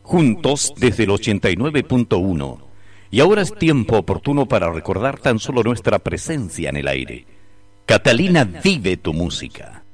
juntos desde el 89.1. Y ahora es tiempo oportuno para recordar tan solo nuestra presencia en el aire. Catalina vive tu música.